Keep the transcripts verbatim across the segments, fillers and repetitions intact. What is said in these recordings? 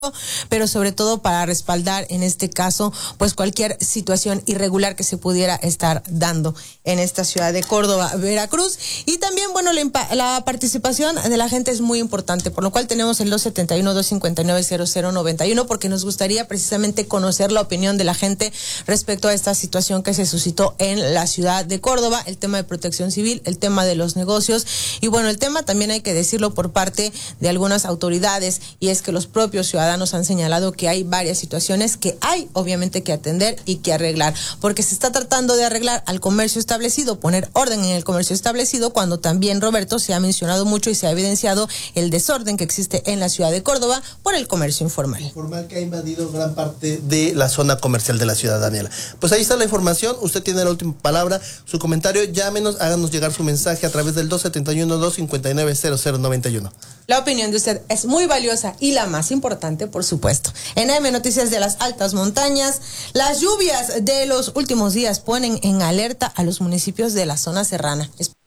pero sobre todo para respaldar en este caso pues cualquier situación irregular que se pudiera estar dando en esta ciudad de Córdoba, Veracruz. Y también, bueno, la, la participación de la gente es muy importante, por lo cual tenemos el dos setenta y uno, dos cincuenta y nueve, cero cero noventa y uno, porque nos gustaría precisamente conocer la opinión de la gente respecto a esta situación que se suscitó en la ciudad de Córdoba, el tema de protección civil, el tema de los negocios y bueno, el tema también hay que decirlo por parte de algunas autoridades, y es que los propios ciudadanos nos han señalado que hay varias situaciones que hay obviamente que atender y que arreglar, porque se está tratando de arreglar al comercio establecido, poner orden en el comercio establecido, cuando también, Roberto, se ha mencionado mucho y se ha evidenciado el desorden que existe en la ciudad de Córdoba por el comercio informal. Informal que ha invadido gran parte de la zona comercial de la ciudad, Daniela. Pues ahí está la información, usted tiene la última palabra, su comentario, llámenos, háganos llegar su mensaje a través del dos setenta y uno, dos cincuenta y nueve, cero cero noventa y uno. La opinión de usted es muy valiosa y la más importante, por supuesto. En A M Noticias de las altas montañas, las lluvias de los últimos días ponen en alerta a los municipios de la zona serrana.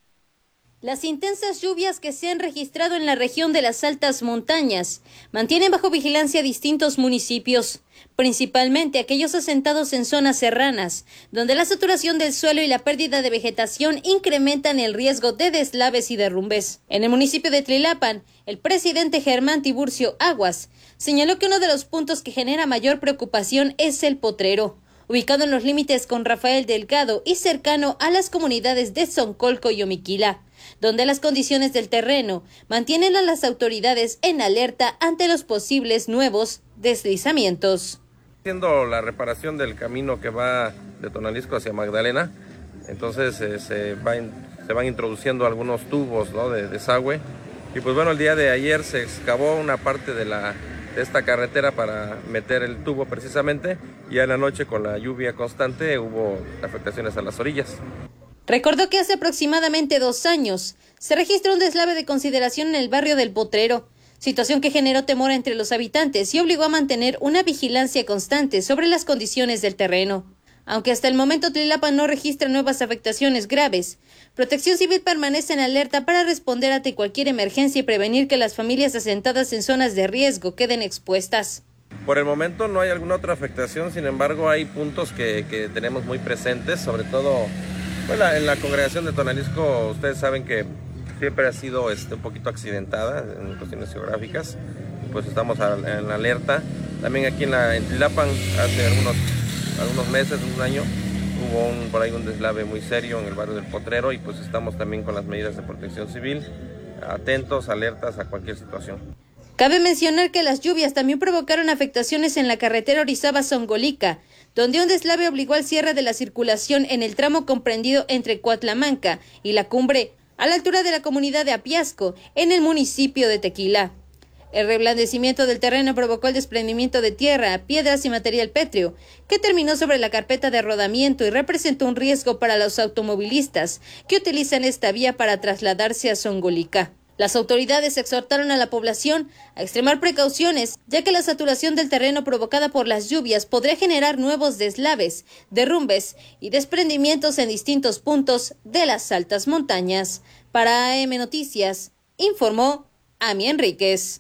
Las intensas lluvias que se han registrado en la región de las altas montañas mantienen bajo vigilancia distintos municipios, principalmente aquellos asentados en zonas serranas, donde la saturación del suelo y la pérdida de vegetación incrementan el riesgo de deslaves y derrumbes. En el municipio de Tlilapan, el presidente Germán Tiburcio Aguas señaló que uno de los puntos que genera mayor preocupación es el Potrero, ubicado en los límites con Rafael Delgado y cercano a las comunidades de Zoncolco y Omiquila, donde las condiciones del terreno mantienen a las autoridades en alerta ante los posibles nuevos deslizamientos. Haciendo la reparación del camino que va de Tonalisco hacia Magdalena, entonces eh, se, va in, se van introduciendo algunos tubos, ¿no?, de desagüe, y pues bueno, el día de ayer se excavó una parte de la de esta carretera para meter el tubo precisamente, y en la noche con la lluvia constante hubo afectaciones a las orillas. Recordó que hace aproximadamente dos años se registró un deslave de consideración en el barrio del Potrero, situación que generó temor entre los habitantes y obligó a mantener una vigilancia constante sobre las condiciones del terreno. Aunque hasta el momento Tlilapan no registra nuevas afectaciones graves, Protección Civil permanece en alerta para responder ante cualquier emergencia y prevenir que las familias asentadas en zonas de riesgo queden expuestas. Por el momento no hay alguna otra afectación, sin embargo hay puntos que, que tenemos muy presentes, sobre todo bueno, en la congregación de Tonalisco. Ustedes saben que siempre ha sido este, un poquito accidentada en cuestiones geográficas, pues estamos a, en alerta. También aquí en, la, en Tlilapan hace algunos, algunos meses, un año, hubo un, por ahí un deslave muy serio en el barrio del Potrero, y pues estamos también con las medidas de protección civil, atentos, alertas a cualquier situación. Cabe mencionar que las lluvias también provocaron afectaciones en la carretera Orizaba-Zongolica, donde un deslave obligó al cierre de la circulación en el tramo comprendido entre Coatlamanca y La Cumbre, a la altura de la comunidad de Apiasco, en el municipio de Tequila. El reblandecimiento del terreno provocó el desprendimiento de tierra, piedras y material pétreo, que terminó sobre la carpeta de rodamiento y representó un riesgo para los automovilistas que utilizan esta vía para trasladarse a Zongolica. Las autoridades exhortaron a la población a extremar precauciones, ya que la saturación del terreno provocada por las lluvias podría generar nuevos deslaves, derrumbes y desprendimientos en distintos puntos de las altas montañas. Para A M Noticias, informó Ami Enríquez.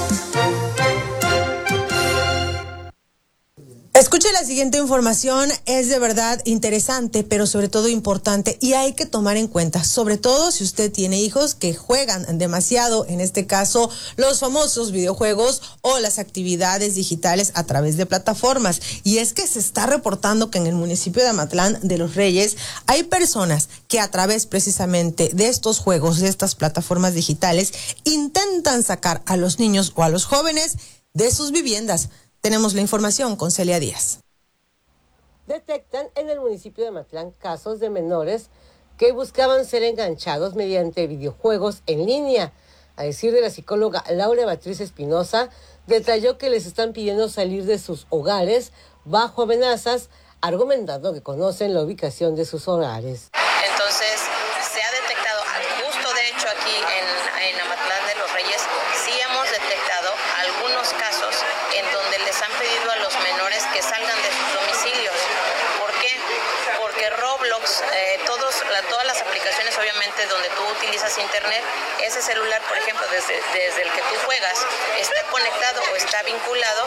Escuche la siguiente información, es de verdad interesante, pero sobre todo importante, y hay que tomar en cuenta, sobre todo si usted tiene hijos que juegan demasiado, en este caso los famosos videojuegos o las actividades digitales a través de plataformas. Y es que se está reportando que en el municipio de Amatlán de los Reyes hay personas que a través precisamente de estos juegos, de estas plataformas digitales, intentan sacar a los niños o a los jóvenes de sus viviendas. Tenemos la información con Celia Díaz. Detectan en el municipio de Amatlán casos de menores que buscaban ser enganchados mediante videojuegos en línea. A decir de la psicóloga Laura Beatriz Espinosa, detalló que les están pidiendo salir de sus hogares bajo amenazas, argumentando que conocen la ubicación de sus hogares. Entonces, se ha detectado, justo de hecho aquí en, en Amatlán de los Reyes, sí hemos detectado algunos casos en donde les han pedido a los menores que salgan de sus domicilios. ¿Por qué? Porque Roblox, eh, todas para todas las aplicaciones, obviamente, donde tú utilizas internet, ese celular, por ejemplo, desde, desde el que tú juegas, está conectado o está vinculado